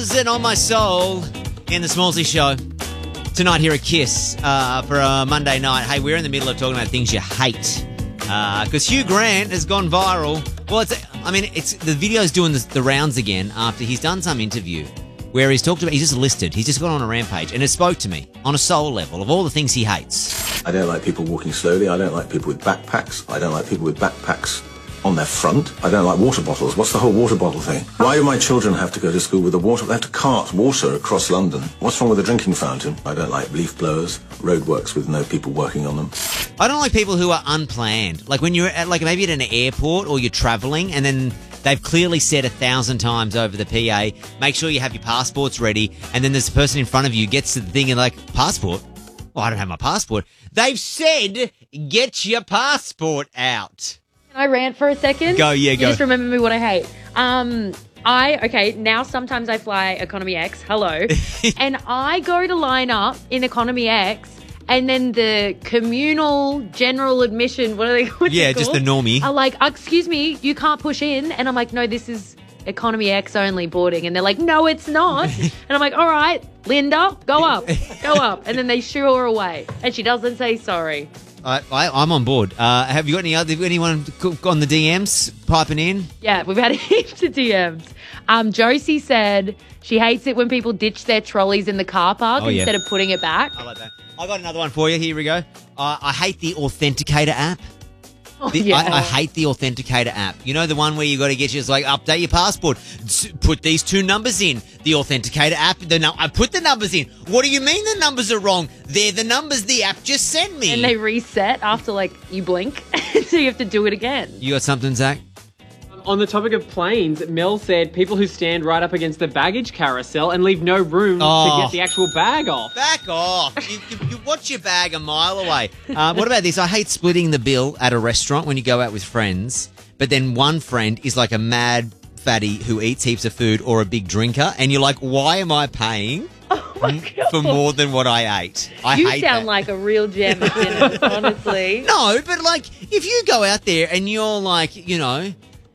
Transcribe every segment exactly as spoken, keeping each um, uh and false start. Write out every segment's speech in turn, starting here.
Loves It On My Soul in the Smallsy Show. Tonight here at Kiss uh, for a Monday night. Hey, we're in the middle of talking about things you hate. Because uh, Hugh Grant has gone viral. Well, it's, I mean, it's the video's doing the, the rounds again after he's done some interview where he's talked about, he's just listed, he's just gone on a rampage, and it spoke to me on a soul level of all the things he hates. I don't like people walking slowly. I don't like people with backpacks. I don't like people with backpacks on their front. I don't like water bottles. What's the whole water bottle thing? Why do my children have to go to school with a water? They have to cart water across London. What's wrong with a drinking fountain? I don't like leaf blowers, roadworks with no people working on them. I don't like people who are unplanned. Like when you're at, like maybe at an airport or you're travelling and then they've clearly said a thousand times over the P A, make sure you have your passports ready, and then there's a person in front of you gets to the thing and like, passport? Oh, I don't have my passport. They've said, get your passport out. Can I rant for a second? Go, yeah, go. You just remember me what I hate. Um, I, okay, now sometimes I fly Economy X, hello, and I go to line up in Economy X, and then the communal general admission, what are they called? Yeah, just the normie. Are like, excuse me, you can't push in. And I'm like, no, this is Economy X only boarding. And they're like, no, it's not. And I'm like, all right, Linda, go up, go up. And then they shoo her away. And she doesn't say sorry. I, I, I'm on board. Uh, have you got any other anyone on the D Ms piping in? Yeah, we've had heaps of D Ms. Um, Josie said she hates it when people ditch their trolleys in the car park oh, instead yeah. of putting it back. I like that. I got another one for you. Here we go. Uh, I hate the Authenticator app. Oh, The, yeah. I, I hate the Authenticator app. You know, the one where you got to get you, it's like, update your passport. S- Put these two numbers in. The Authenticator app, the no- I put the numbers in. What do you mean the numbers are wrong? They're the numbers the app just sent me. And they reset after, like, you blink. So you have to do it again. You got something, Zach? On the topic of planes, Mel said people who stand right up against the baggage carousel and leave no room Oh. to get the actual bag off. Back off. You, you, you watch your bag a mile away. Uh, what about this? I hate splitting the bill at a restaurant when you go out with friends, but then one friend is like a mad fatty who eats heaps of food or a big drinker, and you're like, why am I paying Oh, my God. for more than what I ate? I You hate sound that. like a real gem at dinner, honestly. No, but like, if you go out there and you're like, you know...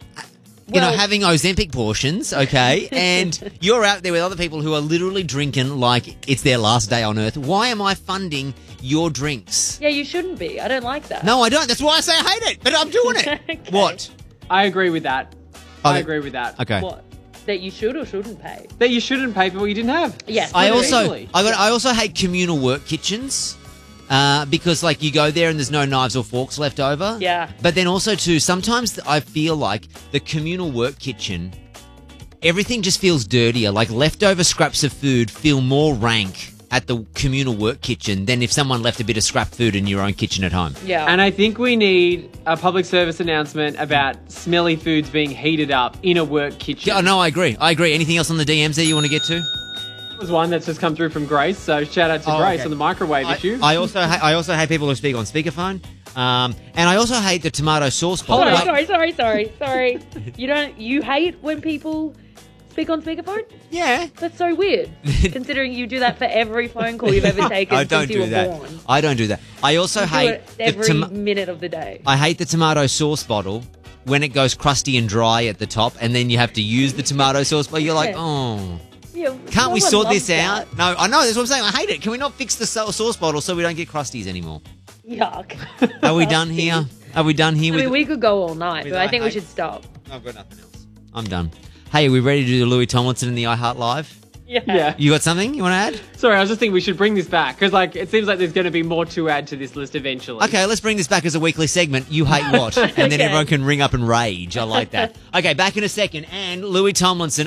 You Well- know, having Ozempic portions, okay, and you're out there with other people who are literally drinking like it's their last day on earth. Why am I funding your drinks? Yeah, you shouldn't be. I don't like that. No, I don't. That's why I say I hate it, but I'm doing it. Okay. What? I agree with that. Oh, I that- agree with that. Okay. What? That you should or shouldn't pay? That you shouldn't pay for what you didn't have. Yes. I Agree. also, Easily. I got. I also hate communal work kitchens. Uh, because like you go there and there's no knives or forks left over. Yeah. But then also too, sometimes I feel like the communal work kitchen, everything just feels dirtier. Like leftover scraps of food feel more rank at the communal work kitchen than if someone left a bit of scrap food in your own kitchen at home. Yeah. And I think we need a public service announcement about smelly foods being heated up in a work kitchen. Yeah, no, I agree. I agree. Anything else on the D Ms there you want to get to? That was one that's just come through from Grace, so shout out to Oh, Grace okay. on the microwave I, issue. I also ha- I also hate people who speak on speakerphone, um, and I also hate the tomato sauce bottle. Sorry, Like- sorry, sorry, sorry, sorry. You don't. You hate when people speak on speakerphone? Yeah. That's so weird. Considering you do that for every phone call you've ever taken I since don't you do were that. born. I don't do that. I also You do hate it the every toma- minute of the day. I hate the tomato sauce bottle when it goes crusty and dry at the top, and then you have to use the tomato sauce. But you're like, Yeah. oh, Yeah, can't no we one sort loves this out? that. No, I know. That's what I'm saying. I hate it. Can we not fix the sa- sauce bottle so we don't get crusties anymore? Yuck. Are we done here? Are we done here I with? mean, we could go all night, with but I I think we hate- should stop. I've got nothing else. I'm done. Hey, are we ready to do the Louis Tomlinson and the iHeart Live? Yeah. yeah. You got something you want to add? Sorry, I was just thinking we should bring this back because, like, it seems like there's going to be more to add to this list eventually. Okay, let's bring this back as a weekly segment. You hate what? And then Okay. everyone can ring up and rage. I like that. Okay, back in a second. And Louis Tomlinson.